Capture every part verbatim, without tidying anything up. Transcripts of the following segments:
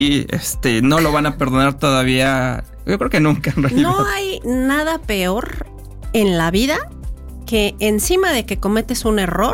y este no lo van a perdonar todavía, yo creo que nunca en realidad. No hay nada peor en la vida que encima de que cometes un error,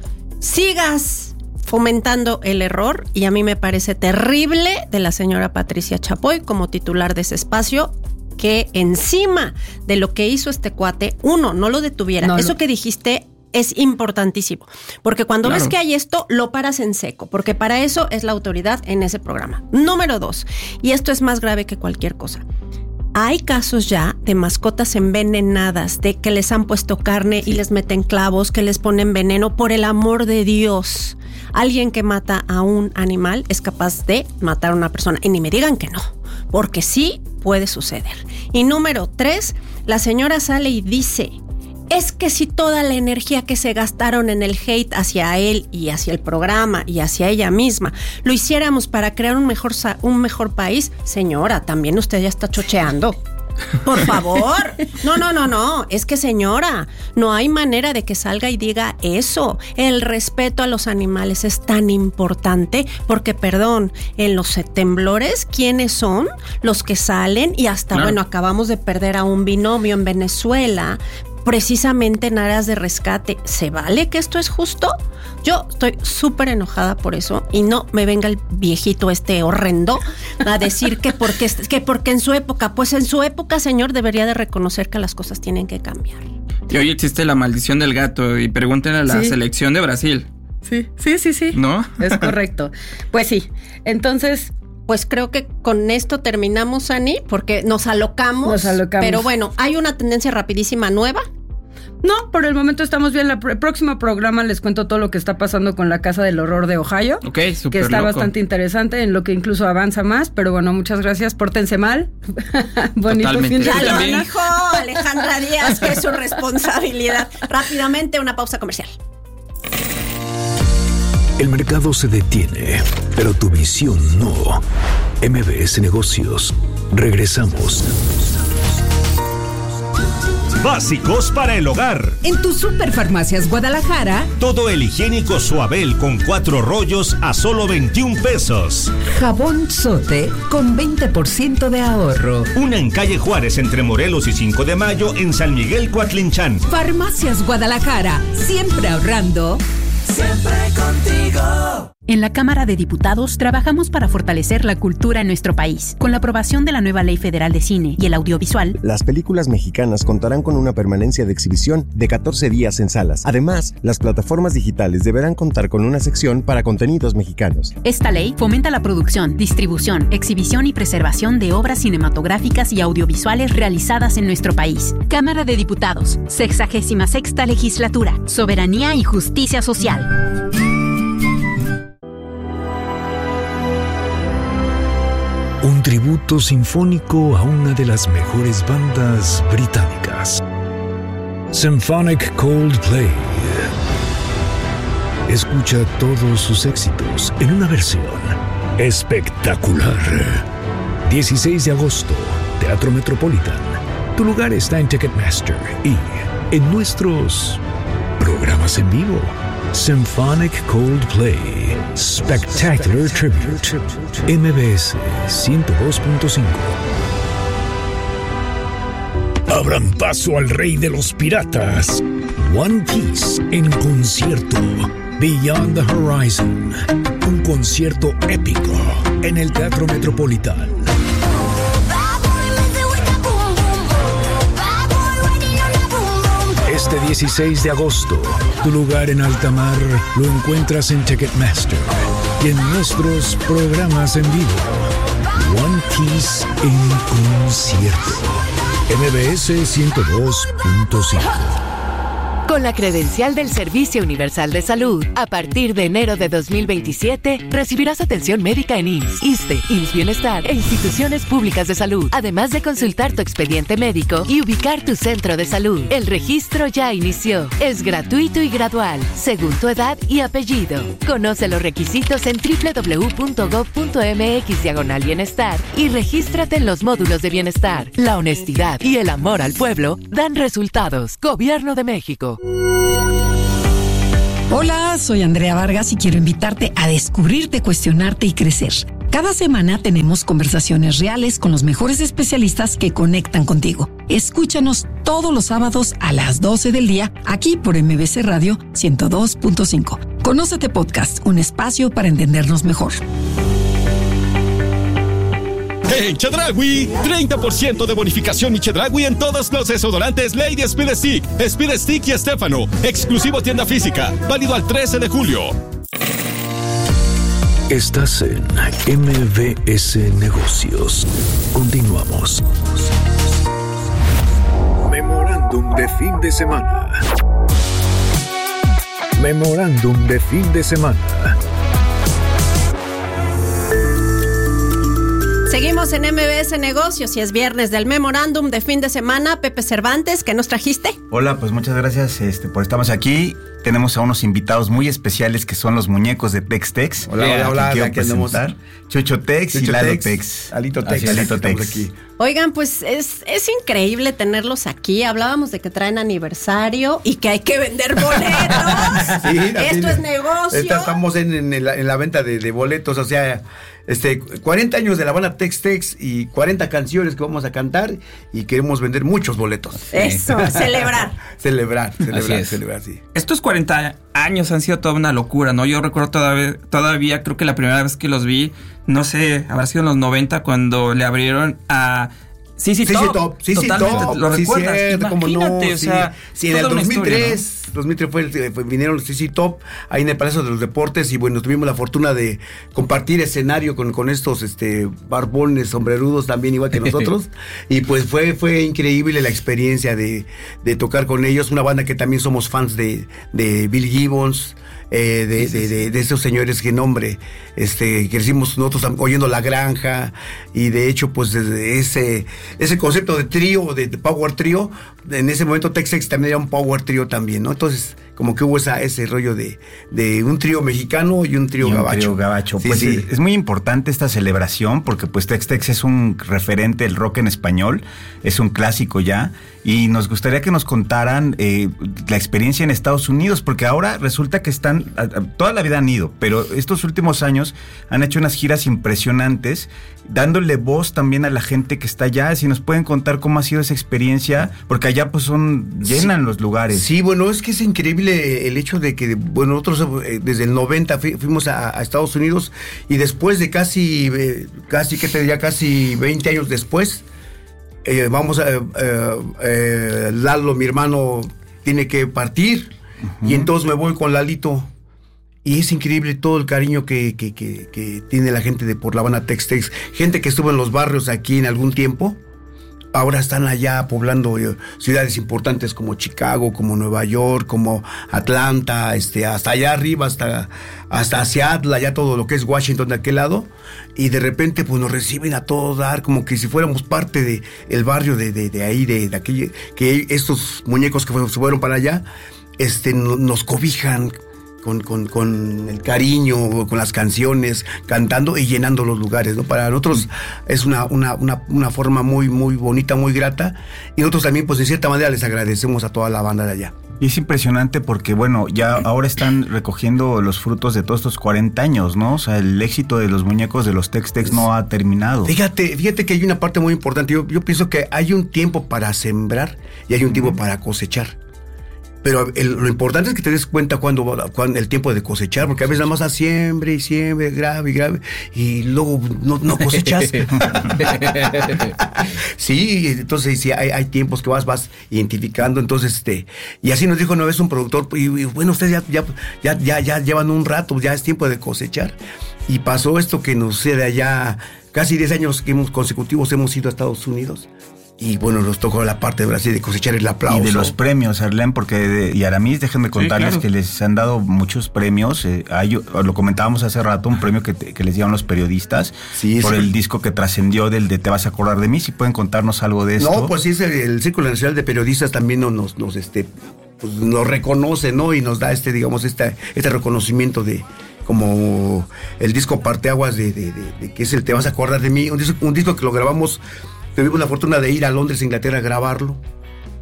sigas fomentando el error, y a mí me parece terrible de la señora Patricia Chapoy como titular de ese espacio, que encima de lo que hizo este cuate, uno, no lo detuviera. No, Eso no. que dijiste es importantísimo, porque cuando claro. ves que hay esto, lo paras en seco, porque para eso es la autoridad en ese programa. Número dos, y esto es más grave que cualquier cosa. Hay casos ya de mascotas envenenadas, de que les han puesto carne y les meten clavos, que les ponen veneno. Por el amor de Dios, alguien que mata a un animal es capaz de matar a una persona. Y ni me digan que no, porque sí puede suceder. Y número tres, la señora sale y dice, es que si toda la energía que se gastaron en el hate hacia él y hacia el programa y hacia ella misma lo hiciéramos para crear un mejor, un mejor país, señora, también usted ya está chocheando. Por favor. No, no, no, no. Es que, señora, no hay manera de que salga y diga eso. El respeto a los animales es tan importante porque, perdón, en los temblores, ¿quiénes son los que salen? Y hasta, claro. bueno, acabamos de perder a un binomio en Venezuela, precisamente en áreas de rescate. ¿Se vale que esto es justo? Yo estoy súper enojada por eso, y no me venga el viejito este horrendo a decir que porque, que porque en su época, pues en su época, señor, debería de reconocer que las cosas tienen que cambiar. Y hoy existe la maldición del gato, y pregúntenle a la sí. selección de Brasil. Sí, sí, sí, sí. ¿No? Es correcto. Pues sí, entonces... Pues creo que con esto terminamos, Ani, porque nos alocamos. Nos alocamos. Pero bueno, ¿hay una tendencia rapidísima nueva? No, por el momento estamos bien. El pr- próximo programa les cuento todo lo que está pasando con la Casa del Horror de Ohio. Ok, súper que está loco. Bastante interesante, en lo que incluso avanza más. Pero bueno, muchas gracias. Pórtense mal. Bonito Totalmente. fin de Ya semana. lo dijo Alejandra Díaz, que es su responsabilidad. Rápidamente, una pausa comercial. El mercado se detiene, pero tu visión no. M B S Negocios. Regresamos. Básicos para el hogar. En tu Superfarmacias Guadalajara, Todo el higiénico Suabel con cuatro rollos a solo veintiún pesos. jabón Sote con veinte por ciento de ahorro. Una en calle Juárez entre Morelos y cinco de mayo en San Miguel Coatlinchán. Farmacias Guadalajara, siempre ahorrando. Siempre contigo. En la Cámara de Diputados trabajamos para fortalecer la cultura en nuestro país. Con la aprobación de la nueva Ley Federal de Cine y el Audiovisual, las películas mexicanas contarán con una permanencia de exhibición de catorce días en salas. Además, las plataformas digitales deberán contar con una sección para contenidos mexicanos. Esta ley fomenta la producción, distribución, exhibición y preservación de obras cinematográficas y audiovisuales realizadas en nuestro país. Cámara de Diputados, sexagésima sexta Legislatura, Soberanía y Justicia Social. Un tributo sinfónico a una de las mejores bandas británicas. Symphonic Coldplay. Escucha todos sus éxitos en una versión espectacular. dieciséis de agosto, Teatro Metropolitan. Tu lugar está en Ticketmaster y en nuestros programas en vivo. Symphonic Coldplay Spectacular Tribute. M B S ciento dos punto cinco. Abran paso al rey de los piratas. One Piece en concierto. Beyond the Horizon. Un concierto épico en el Teatro Metropolitan. Este dieciséis de agosto, tu lugar en alta mar lo encuentras en Ticketmaster y en nuestros programas en vivo. One Piece en concierto. M B S ciento dos punto cinco. Con la credencial del Servicio Universal de Salud, a partir de enero de dos mil veintisiete, recibirás atención médica en I M S S, ISSSTE, I M S S Bienestar e instituciones públicas de salud, además de consultar tu expediente médico y ubicar tu centro de salud. El registro ya inició. Es gratuito y gradual, según tu edad y apellido. Conoce los requisitos en doble u doble u doble u punto gob punto eme equis diagonal bienestar y regístrate en los módulos de bienestar. La honestidad y el amor al pueblo dan resultados. Gobierno de México. Hola, soy Andrea Vargas y quiero invitarte a descubrirte, cuestionarte y crecer. Cada semana tenemos conversaciones reales con los mejores especialistas que conectan contigo. Escúchanos todos los sábados a las doce del día, aquí por M B C Radio ciento dos punto cinco. Conócete Podcast, un espacio para entendernos mejor. En Chedraui, treinta por ciento de bonificación y Chedraui en todos los desodorantes Lady Speed Stick, Speed Stick y Estefano. Exclusivo tienda física, válido al trece de julio. Estás en M B S Negocios. Continuamos. Memorándum de fin de semana. Memorándum de fin de semana. Seguimos en M B S Negocios y es viernes del memorándum de fin de semana. Pepe Cervantes, ¿qué nos trajiste? Hola, pues muchas gracias este, por estarnos aquí. Tenemos a unos invitados muy especiales que son los muñecos de Tex Tex. Hola, hola, hola. Quiero presentar Chucho Tex y Lalo Tex. Alito Tex. Alito Tex. Aquí. Oigan, pues es, es increíble tenerlos aquí. Hablábamos de que traen aniversario y que hay que vender boletos. Sí, Esto es negocio. Esta, estamos en, en, la, en la venta de, de boletos, o sea, este, cuarenta años de la banda Tex Tex y cuarenta canciones que vamos a cantar y queremos vender muchos boletos. Eso, celebrar. celebrar, celebrar, es. celebrar, sí. Estos cuarenta años han sido toda una locura, ¿no? Yo recuerdo todavía, todavía creo que la primera vez que los vi, no sé, habrá sido en los noventa cuando le abrieron a C C Top. Top. Sí, sí, Totalmente, Top. ¿lo Sí, recuerdas? cierto, cómo no, Imagínate, o sí. sea, Sí, en el toda una dos mil tres, historia, ¿no? dos mil tres fue, el, fue vinieron los C C Top ahí en el Palacio de los Deportes y bueno, tuvimos la fortuna de compartir escenario con, con estos este barbones, sombrerudos también igual que nosotros y pues fue fue increíble la experiencia de, de tocar con ellos, una banda que también somos fans de, de Bill Gibbons. Eh, de, de, de, de esos señores que nombre, este, crecimos nosotros oyendo La Granja y de hecho pues desde ese, ese concepto de trío, de, de power trío, en ese momento Tex Tex también era un power trío también, ¿no? Entonces como que hubo esa, ese rollo de, de un trío mexicano y un trío y un gabacho. Trío gabacho. Sí, pues sí. Es muy importante esta celebración porque pues Tex Tex es un referente del rock en español, es un clásico ya y nos gustaría que nos contaran eh, la experiencia en Estados Unidos porque ahora resulta que están, a, a, toda la vida han ido, pero estos últimos años han hecho unas giras impresionantes dándole voz también a la gente que está allá. Si nos pueden contar cómo ha sido esa experiencia, porque allá pues son, llenan sí, los lugares. Sí, bueno, es que es increíble el hecho de que, bueno, nosotros eh, desde el noventa fu- fuimos a, a Estados Unidos y después de casi, eh, casi, ¿qué te diría? Casi veinte años después, eh, vamos a, eh, eh, Lalo, mi hermano, tiene que partir uh-huh. y entonces me voy con Lalito. Y es increíble todo el cariño que, que, que, que tiene la gente de por la banda Tex Tex. Gente que estuvo en los barrios aquí en algún tiempo, ahora están allá poblando eh, ciudades importantes como Chicago, como Nueva York, como Atlanta, este, hasta allá arriba, hasta, hasta Seattle, allá todo lo que es Washington de aquel lado. Y de repente pues nos reciben a todo dar, como que si fuéramos parte de el barrio de, de, de ahí, de, de aquella, que estos muñecos que fue, se fueron para allá, este, no, nos cobijan. Con, con, con el cariño, con las canciones, cantando y llenando los lugares, ¿no? Para nosotros es una, una, una, una forma muy, muy bonita, muy grata. Y nosotros también, pues, de cierta manera, les agradecemos a toda la banda de allá. Y es impresionante porque, bueno, ya ahora están recogiendo los frutos de todos estos cuarenta años, ¿no? O sea, el éxito de los muñecos de los Tex Tex no ha terminado. Fíjate, fíjate que hay una parte muy importante. Yo, yo pienso que hay un tiempo para sembrar y hay un tiempo uh-huh. para cosechar. Pero el, lo importante es que te des cuenta cuando, cuando el tiempo de cosechar, porque a veces nada más a siembre y siembre, grave y grave, y luego no, no cosechas. Sí, entonces sí, hay, hay tiempos que vas, vas identificando, entonces, este, y así nos dijo una vez un productor, y, y bueno, ustedes ya, ya, ya, ya, ya llevan un rato, ya es tiempo de cosechar, y pasó esto que nos sucede allá, casi diez años que hemos, consecutivos hemos ido a Estados Unidos. Y bueno, nos tocó la parte de Brasil de cosechar el aplauso. Y de los premios, Arlene, porque de, y Aramis, déjenme contarles sí, claro. que les han dado muchos premios. Eh, hay, lo comentábamos hace rato, un premio que, te, que les dieron los periodistas sí, por sí. el disco que trascendió del de Te vas a acordar de mí. Si pueden contarnos algo de esto. No, pues sí, es el, el Círculo Nacional de Periodistas también nos, nos, este, pues nos reconoce, ¿no? Y nos da este, digamos, este, este reconocimiento de como el disco Parteaguas de, de, de, de que es el Te vas a acordar de mí. Un disco, un disco que lo grabamos. Tuvimos la fortuna de ir a Londres, Inglaterra, a grabarlo.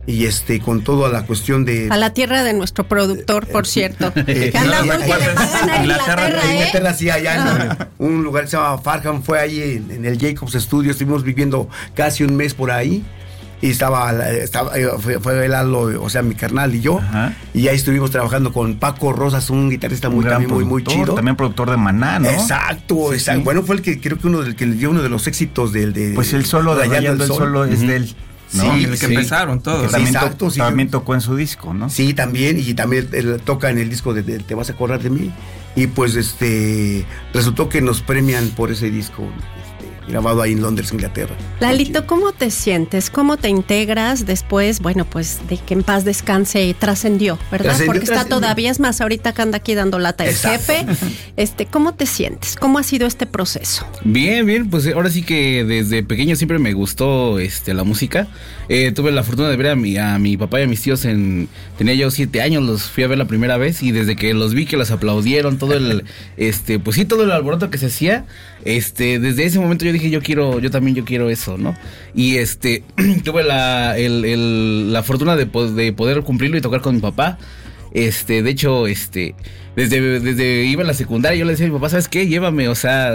y este con toda la cuestión de a la tierra de nuestro productor, por cierto. Eh, que anda no, porque le pagan a Inglaterra, en ¿eh? Inglaterra, sí, allá en un lugar que se llama Farham, fue ahí en, en el Jacobs Studio, estuvimos viviendo casi un mes por ahí. Y estaba, estaba fue, fue el Aldo, o sea, mi carnal y yo. Ajá. Y ahí estuvimos trabajando con Paco Rosas, un guitarrista muy, un muy, muy chido. También productor de Maná, ¿no? Exacto, sí, exacto. Sí. Bueno, fue el que creo que uno del que le dio uno de los éxitos del de. Pues el solo de Rayando el Sol, solo es uh-huh. de él. ¿No? Sí, el que sí. empezaron todos. Que también, Exacto, to- sí. también tocó en su disco, ¿no? Sí, también, y también él toca en el disco de, de Te vas a acordar de mí. Y pues este resultó que nos premian por ese disco. Grabado ahí en Londres, Inglaterra. Lalito, ¿cómo te sientes? ¿Cómo te integras después? Bueno, pues de que en paz descanse trascendió, ¿verdad? Trascendió, Porque está trascendió. todavía, es más, ahorita que anda aquí dando lata el Exacto. jefe. Este, ¿cómo te sientes? ¿Cómo ha sido este proceso? Bien, bien, pues ahora sí que desde pequeño siempre me gustó este la música. Eh, tuve la fortuna de ver a mi, a mi papá y a mis tíos en, tenía yo siete años, los fui a ver la primera vez y desde que los vi que los aplaudieron, todo el, este, pues sí, todo el alboroto que se hacía, este, desde ese momento yo dije, yo quiero, yo también yo quiero eso, ¿no? Y este, tuve la, el, el, la fortuna de, de poder cumplirlo y tocar con mi papá. Este, de hecho, este, desde, desde iba a la secundaria, yo le decía a mi papá, ¿sabes qué? Llévame, o sea,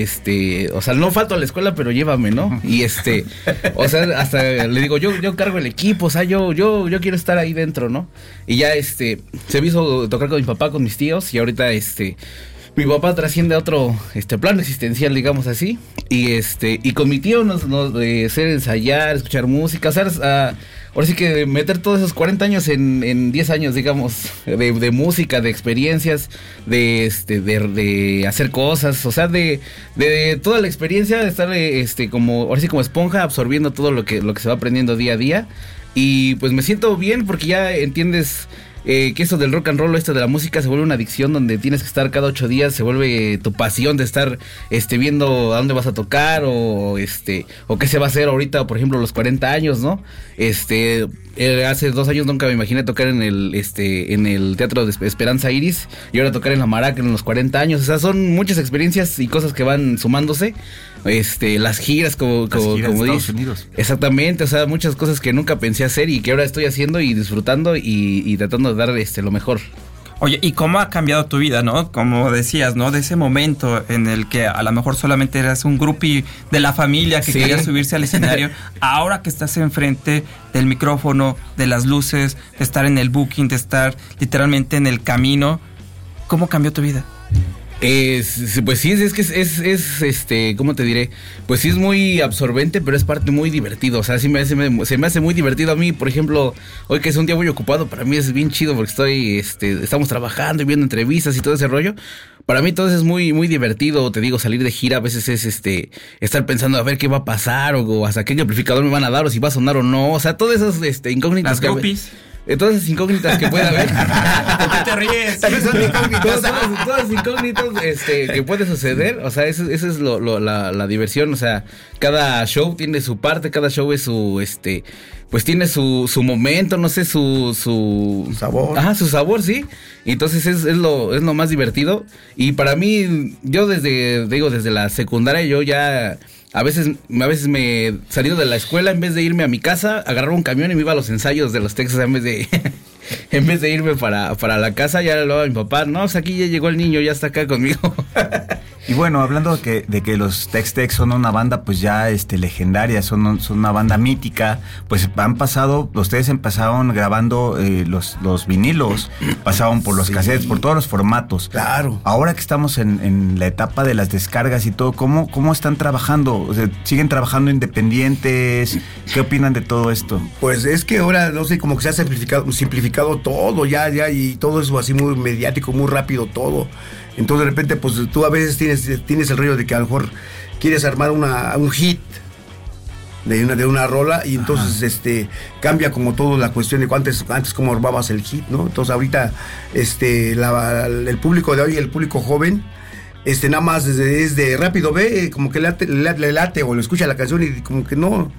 este, o sea, no falto a la escuela, pero llévame, ¿no? Y este, o sea, hasta le digo, yo, yo cargo el equipo, o sea, yo, yo, yo quiero estar ahí dentro, ¿no? Y ya, este, se me hizo tocar con mi papá, con mis tíos, y ahorita, este, mi papá trasciende a otro este plan existencial, digamos así, y este y con mi tío nos, nos eh, hacer ensayar, escuchar música, hacer a, ahora sí que meter todos esos cuarenta años en, en diez años, digamos, de, de música, de experiencias, de este de, de hacer cosas, o sea, de, de toda la experiencia, de estar este como ahora sí como esponja absorbiendo todo lo que lo que se va aprendiendo día a día, y pues me siento bien porque ya entiendes Eh, que esto del rock and roll, esto de la música se vuelve una adicción donde tienes que estar cada ocho días, se vuelve tu pasión de estar este viendo a dónde vas a tocar o este o qué se va a hacer ahorita, por ejemplo, los cuarenta años, ¿no? Este eh, hace dos años nunca me imaginé tocar en el este en el Teatro de Esperanza Iris y ahora tocar en la Maraca en los cuarenta años, o sea, son muchas experiencias y cosas que van sumándose. Este, las giras como, como, las giras como de dices. Estados Unidos. Exactamente, o sea, muchas cosas que nunca pensé hacer y que ahora estoy haciendo y disfrutando y, y tratando de dar este lo mejor. Oye, ¿y cómo ha cambiado tu vida, no? Como decías, ¿no? De ese momento en el que a lo mejor solamente eras un groupie de la familia que sí. quería subirse al escenario, ahora que estás enfrente del micrófono, de las luces, de estar en el booking, de estar literalmente en el camino, ¿cómo cambió tu vida? Es, pues sí, es que es, es, es, este, ¿cómo te diré? Pues sí es muy absorbente, pero es parte muy divertido. O sea, sí me hace, me, se me hace muy divertido a mí. Por ejemplo, hoy que es un día muy ocupado, para mí es bien chido porque estoy, este, estamos trabajando y viendo entrevistas y todo ese rollo. Para mí todo eso es muy, muy divertido. Te digo, salir de gira a veces es, este, estar pensando a ver qué va a pasar o, o hasta qué amplificador me van a dar o si va a sonar o no. O sea, todas esas, este, incógnitas. Las groupies. Todas esas incógnitas que puede haber. ¿Por qué te ríes? También son incógnitas. Todas, todas, todas incógnitas este, que puede suceder. O sea, eso, eso es lo, lo, la, la diversión. O sea, cada show tiene su parte, cada show es su, este, pues tiene su, su momento, no sé, su, su sabor. Ajá, su sabor, sí. Y entonces es, es lo, es lo más divertido. Y para mí, yo desde, digo, desde la secundaria, yo ya A veces, a veces me saliendo de la escuela, en vez de irme a mi casa, agarraba un camión y me iba a los ensayos de los Texas en vez de en vez de irme para, para la casa. Ya le hablaba a mi papá, no, pues aquí ya llegó el niño, ya está acá conmigo. Y bueno, hablando de que, de que los Tex-Tex son una banda pues ya este legendaria, son, son una banda mítica, pues han pasado, ustedes empezaron grabando eh, los, los vinilos, pasaron por los sí. cassettes, por todos los formatos. Claro. Ahora que estamos en, en la etapa de las descargas y todo, ¿cómo, cómo están trabajando? O sea, ¿siguen trabajando independientes? ¿Qué opinan de todo esto? Pues es que ahora, no sé, como que se ha simplificado, simplificado todo ya, ya, y todo eso así muy mediático, muy rápido todo. Entonces de repente pues tú a veces tienes, tienes el rollo de que a lo mejor quieres armar una, un hit de una, de una rola y entonces Ajá. este cambia como todo la cuestión de antes, antes cómo armabas el hit, ¿no? Entonces ahorita este la, el público de hoy, el público joven, este nada más es de, es de rápido ve, como que le late, le, le late o le escucha la canción y como que no...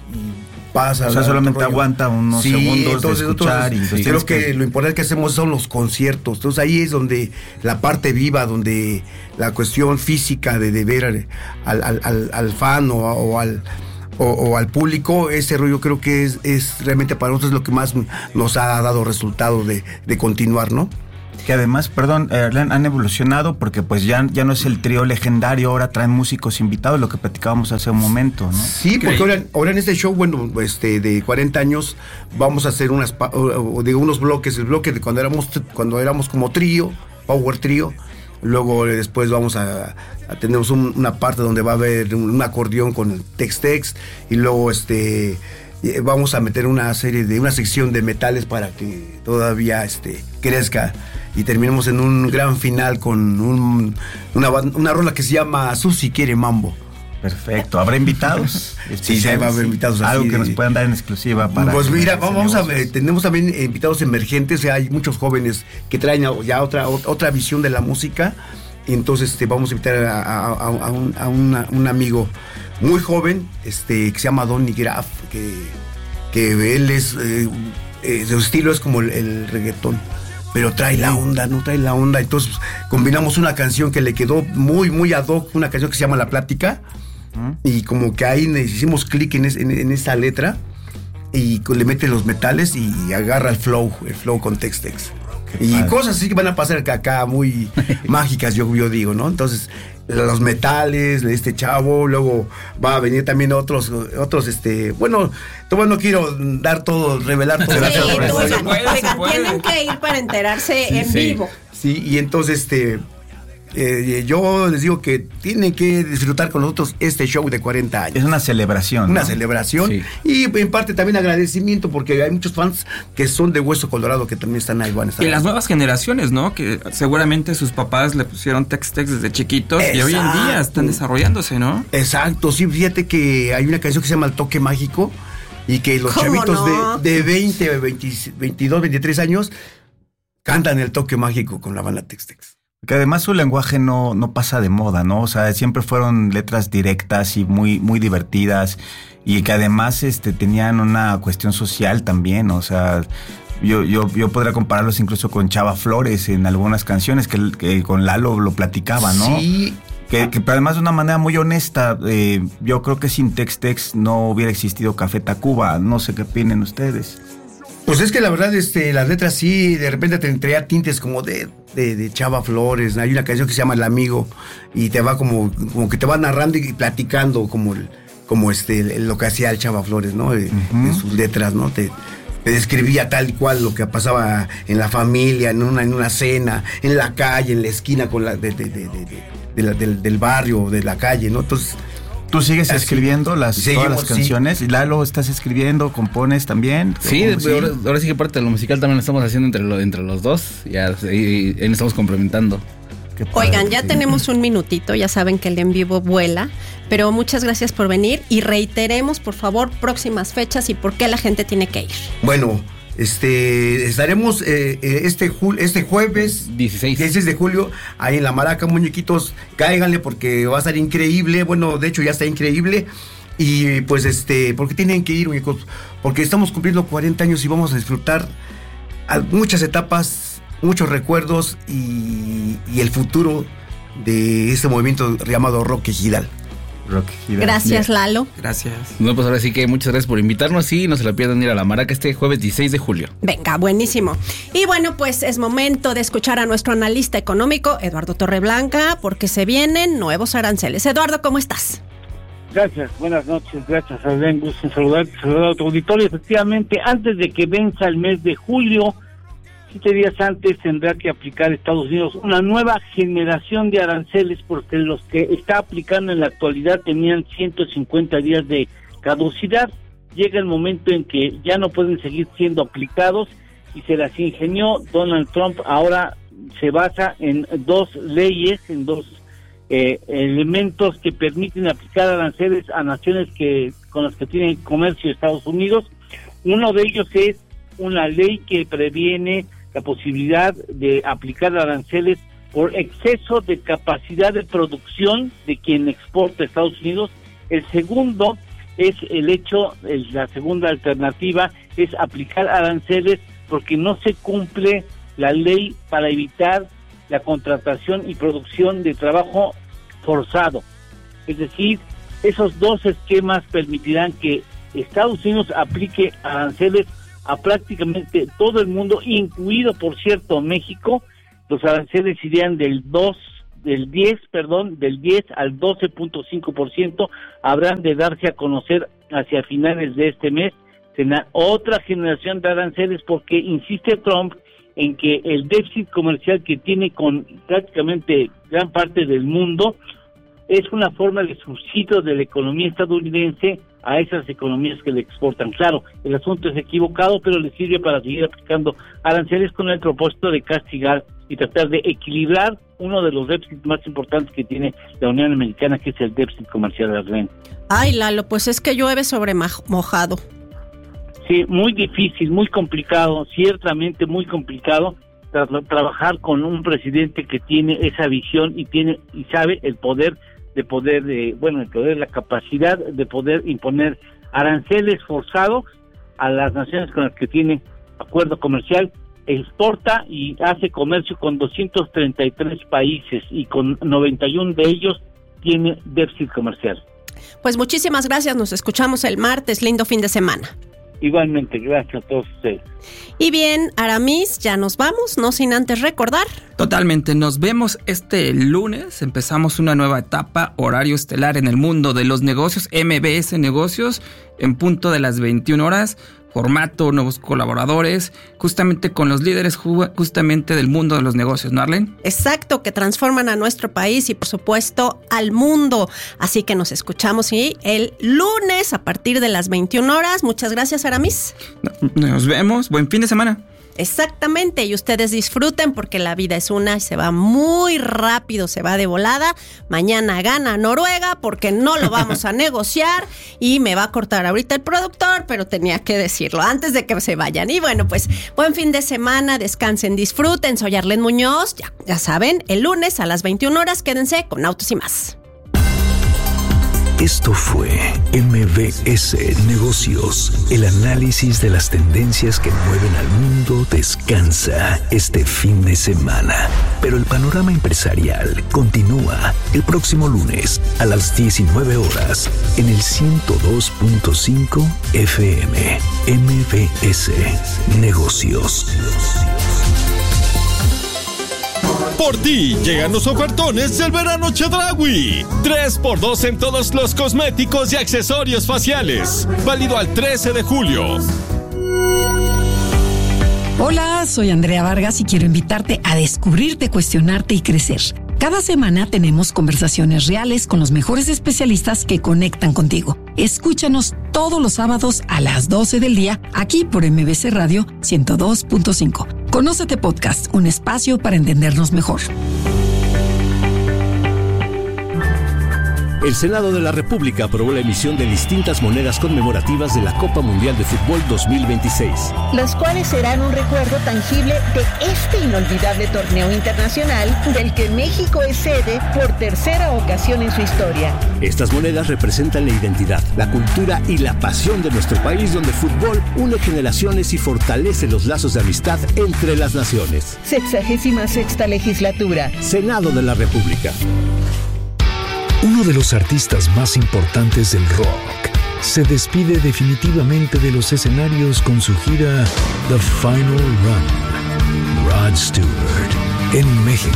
pasa. O sea, solamente aguanta unos sí, segundos entonces, de escuchar. Entonces, y creo que, que lo importante que hacemos son los conciertos. Entonces ahí es donde la parte viva, donde la cuestión física de, de ver al, al, al, al fan o, o al o, o al público, ese rollo creo que es, es realmente para nosotros lo que más nos ha dado resultado de, de continuar, ¿no? Que además, perdón, eh, han evolucionado porque pues ya, ya no es el trío legendario, ahora traen músicos invitados, lo que platicábamos hace un momento, ¿no? Sí, porque ahora, ahora en este show, bueno, este de cuarenta años, vamos a hacer unas, digo, unos bloques, el bloque de cuando éramos, cuando éramos como trío, Power Trío, luego después vamos a, a tener un, una parte donde va a haber un, un acordeón con el Tex-Tex, y luego este vamos a meter una serie de, una sección de metales para que todavía este crezca. Y terminamos en un gran final con un, una, una rola que se llama Susi quiere mambo. Perfecto. ¿Habrá invitados? Sí, sí, va a haber invitados. Algo así que nos puedan dar en exclusiva para... Pues mira, vamos a ver, tenemos también invitados emergentes, hay muchos jóvenes que traen ya otra, otra visión de la música, y entonces este, vamos a invitar a, a, a, a, un, a una, un amigo muy joven, este, que se llama Donny Graf, que, que él es, eh, eh, su estilo es como el, el reggaetón, pero trae la onda, no trae la onda. Entonces combinamos una canción que le quedó muy, muy ad hoc, una canción que se llama La Plática, ¿Mm? y como que ahí hicimos clic en, es, en, en esa letra, y le mete los metales y agarra el flow, el flow con Tex-Tex. Y padre. Cosas así que van a pasar acá muy mágicas, yo, yo digo, ¿no? Entonces, los metales de este chavo, luego va a venir también otros, otros, este, bueno, todavía no quiero dar todo, revelar todo. Sí, oigan, oigan, tienen que ir para enterarse sí, en sí. vivo. Sí, y entonces, este, eh, yo les digo que tienen que disfrutar con nosotros este show de cuarenta años. Es una celebración. Una ¿no? celebración. Sí. Y en parte también agradecimiento porque hay muchos fans que son de Hueso Colorado que también están ahí. Van a estar y ahí. Las nuevas generaciones, ¿no? Que seguramente sus papás le pusieron Tex-Tex desde chiquitos. Exacto. Y hoy en día están desarrollándose, ¿no? Exacto, sí, fíjate que hay una canción que se llama El Toque Mágico y que los chavitos no? de, de veinte, veinte, veintidós, veintitrés años cantan El Toque Mágico con la banda Tex-Tex. Que además su lenguaje no, no pasa de moda, ¿no? O sea, siempre fueron letras directas y muy, muy divertidas, y que además este, tenían una cuestión social también, o sea, yo, yo, yo podría compararlos incluso con Chava Flores en algunas canciones, que, que con Lalo lo platicaba, ¿no? Sí. Que, que además de una manera muy honesta, eh, yo creo que sin Tex-Tex no hubiera existido Café Tacuba, no sé qué opinen ustedes. Pues es que la verdad, este, las letras sí, de repente te traía tintes como de, de, de Chava Flores. Hay una canción que se llama El Amigo y te va como, como que te va narrando y platicando como, el, como este, lo que hacía el Chava Flores, ¿no? De, uh-huh. de sus letras, ¿no? Te, te describía tal y cual lo que pasaba en la familia, en una, en una cena, en la calle, en la esquina con la, de, de, de, de, de, de la, del, del barrio, de la calle, ¿no? Entonces... ¿Tú sigues así, escribiendo las, seguimos, todas las canciones? Sí. Lalo, ¿estás escribiendo, compones también? Sí, ahora, ahora sí que parte de lo musical también lo estamos haciendo entre, lo, entre los dos. Ya y, y, y nos estamos complementando. Oigan, ya sí. tenemos un minutito, ya saben que el en vivo vuela, pero muchas gracias por venir y reiteremos, por favor, próximas fechas y por qué la gente tiene que ir. Bueno, este estaremos eh, este ju- este jueves dieciséis de julio ahí en La Maraca, muñequitos, cáiganle porque va a estar increíble. Bueno, de hecho ya está increíble. Y pues este, porque tienen que ir, muñecos, porque estamos cumpliendo cuarenta años y vamos a disfrutar muchas etapas, muchos recuerdos y, y el futuro de este movimiento llamado Rock Ejidal. Gracias, Lalo. Gracias. No, pues ahora sí que muchas gracias por invitarnos y no se la pierdan ir a La Maraca este jueves dieciséis de julio. Venga, buenísimo. Y bueno, pues es momento de escuchar a nuestro analista económico, Eduardo Torreblanca, porque se vienen nuevos aranceles. Eduardo, ¿cómo estás? Gracias, buenas noches, gracias, Adrián, gusto en saludarte, saludar a tu auditorio. Efectivamente, antes de que venza el mes de julio, siete días antes tendrá que aplicar Estados Unidos una nueva generación de aranceles, porque los que está aplicando en la actualidad tenían ciento cincuenta días de caducidad. Llega el momento en que ya no pueden seguir siendo aplicados y se las ingenió Donald Trump. Ahora se basa en dos leyes, en dos eh, elementos que permiten aplicar aranceles a naciones que con las que tienen comercio Estados Unidos. Uno de ellos es una ley que previene la posibilidad de aplicar aranceles por exceso de capacidad de producción de quien exporta a Estados Unidos. El segundo es el hecho, es la segunda alternativa, es aplicar aranceles porque no se cumple la ley para evitar la contratación y producción de trabajo forzado. Es decir, Esos dos esquemas permitirán que Estados Unidos aplique aranceles a prácticamente todo el mundo, incluido, por cierto, México. Los aranceles irían del dos, del diez, perdón, del diez al doce punto cinco por ciento. Habrán de darse a conocer hacia finales de este mes. Será otra generación de aranceles porque insiste Trump en que el déficit comercial que tiene con prácticamente gran parte del mundo es una forma de subsidio de la economía estadounidense a esas economías que le exportan. Claro, el asunto es equivocado, pero le sirve para seguir aplicando aranceles con el propósito de castigar y tratar de equilibrar uno de los déficits más importantes que tiene la Unión Americana, que es el déficit comercial de Arlen. Ay, Lalo, pues es que llueve sobre mojado. Sí, muy difícil, muy complicado, ciertamente muy complicado tra- trabajar con un presidente que tiene esa visión y tiene y sabe el poder de poder, de, bueno, el poder, la capacidad de poder imponer aranceles forzados a las naciones con las que tiene acuerdo comercial. Exporta y hace comercio con doscientos treinta y tres países y con noventa y uno de ellos tiene déficit comercial. Pues muchísimas gracias, nos escuchamos el martes, lindo fin de semana. Igualmente, gracias a todos ustedes. Y bien, Aramis, ya nos vamos, no sin antes recordar. Totalmente, nos vemos este lunes, empezamos una nueva etapa, horario estelar en el mundo de los negocios, M B S Negocios, en punto de las veintiuna horas, formato, nuevos colaboradores, justamente con los líderes justamente del mundo de los negocios, ¿no, Arlen? Exacto, que transforman a nuestro país y por supuesto al mundo. Así que nos escuchamos y el lunes a partir de las veintiuna horas. Muchas gracias, Aramis. Nos vemos, buen fin de semana. Exactamente, y ustedes disfruten porque la vida es una y se va muy rápido, se va de volada. Mañana gana Noruega porque no lo vamos a negociar y me va a cortar ahorita el productor, pero tenía que decirlo antes de que se vayan. Y bueno, pues buen fin de semana, descansen, disfruten. Soy Arlen Muñoz, ya, ya saben, el lunes a las veintiuna horas quédense con Autos y Más. Esto fue M B S Negocios. El análisis de las tendencias que mueven al mundo descansa este fin de semana. Pero el panorama empresarial continúa el próximo lunes a las diecinueve horas en el ciento dos punto cinco F M. M B S Negocios. Por ti llegan los ofertones del verano Chedraui. tres por dos en todos los cosméticos y accesorios faciales. Válido al trece de julio. Hola, soy Andrea Vargas y quiero invitarte a descubrirte, cuestionarte y crecer. Cada semana tenemos conversaciones reales con los mejores especialistas que conectan contigo. Escúchanos todos los sábados a las doce del día aquí por M B C Radio ciento dos punto cinco. Conócete Podcast, un espacio para entendernos mejor. El Senado de la República aprobó la emisión de distintas monedas conmemorativas de la Copa Mundial de Fútbol dos mil veintiséis. Las cuales serán un recuerdo tangible de este inolvidable torneo internacional del que México es sede por tercera ocasión en su historia. Estas monedas representan la identidad, la cultura y la pasión de nuestro país, donde el fútbol une generaciones y fortalece los lazos de amistad entre las naciones. Sexagésima sexta legislatura. Senado de la República. Uno de los artistas más importantes del rock se despide definitivamente de los escenarios con su gira The Final Run. Rod Stewart, en México.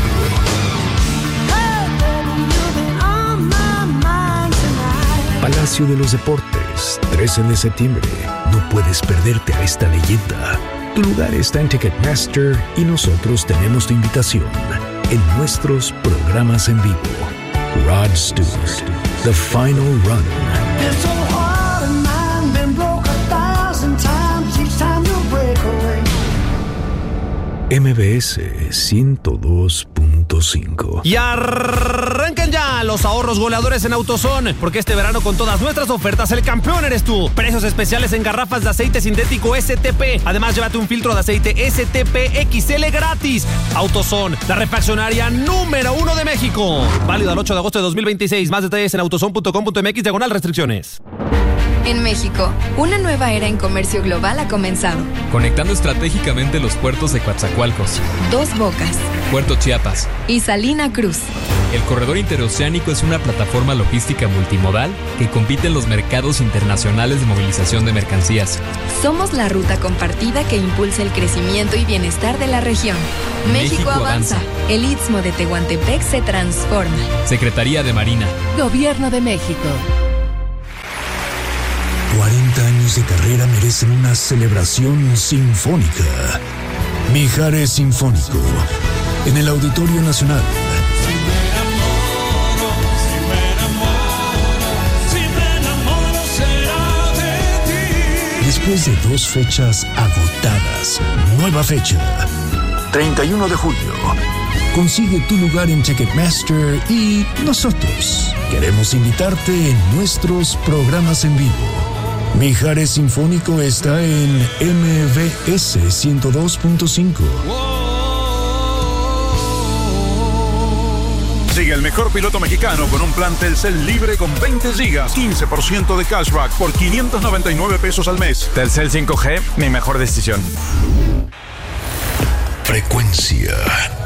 Palacio de los Deportes, trece de septiembre. No puedes perderte a esta leyenda. Tu lugar está en Ticketmaster y nosotros tenemos tu invitación en nuestros programas en vivo. Rod Stewart, The Final Run. M B S ciento dos punto cinco. Y arrancan ya los ahorros goleadores en AutoZone, porque este verano con todas nuestras ofertas el campeón eres tú. Precios especiales en garrafas de aceite sintético S T P. Además, llévate un filtro de aceite S T P X L gratis. AutoZone, la refaccionaria número uno de México. Válido al ocho de agosto de dos mil veintiséis. Más detalles en autozone punto com punto m x diagonal restricciones. En México, una nueva era en comercio global ha comenzado. Conectando estratégicamente los puertos de Coatzacoalcos, Dos Bocas Puerto Chiapas y Salina Cruz. El corredor interoceánico es una plataforma logística multimodal que compite en los mercados internacionales de movilización de mercancías. Somos la ruta compartida que impulsa el crecimiento y bienestar de la región. México, México avanza. avanza. El Istmo de Tehuantepec se transforma. Secretaría de Marina. Gobierno de México. cuarenta años de carrera merecen una celebración sinfónica. Mijares Sinfónico, en el Auditorio Nacional. Después de dos fechas agotadas, nueva fecha, treinta y uno de julio. Consigue tu lugar en Ticketmaster y nosotros queremos invitarte en nuestros programas en vivo. Mijares Sinfónico está en M V S ciento dos punto cinco. Sigue el mejor piloto mexicano con un plan Telcel libre con veinte gigas, quince por ciento de cashback por quinientos noventa y nueve pesos al mes. Telcel cinco G, mi mejor decisión. Frecuencia